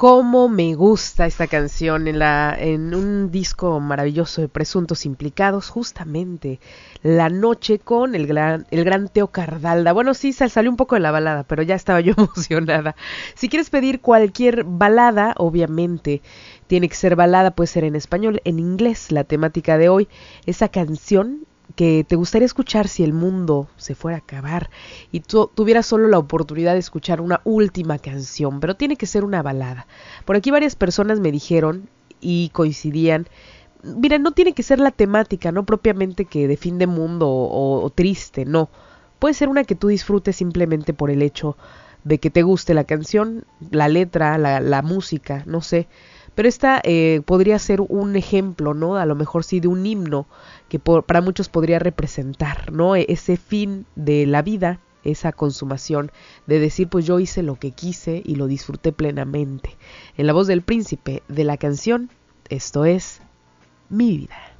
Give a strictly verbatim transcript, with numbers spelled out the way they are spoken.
cómo me gusta esta canción en la en un disco maravilloso de Presuntos Implicados, justamente La Noche con el gran el gran Teo Cardalda. Bueno, sí, sal- salió un poco de la balada, pero ya estaba yo emocionada. Si quieres pedir cualquier balada, obviamente tiene que ser balada, puede ser en español, en inglés, la temática de hoy, esa canción que te gustaría escuchar si el mundo se fuera a acabar y tú tuvieras solo la oportunidad de escuchar una última canción, pero tiene que ser una balada. Por aquí varias personas me dijeron y coincidían, mira, no tiene que ser la temática, no propiamente que de fin de mundo o, o triste, no. Puede ser una que tú disfrutes simplemente por el hecho de que te guste la canción, la letra, la, la música, no sé. Pero esta eh, podría ser un ejemplo, ¿no? A lo mejor sí de un himno que por, para muchos podría representar, ¿no? E- ese fin de la vida, esa consumación de decir, pues yo hice lo que quise y lo disfruté plenamente. En la voz del príncipe de la canción, esto es Mi Vida.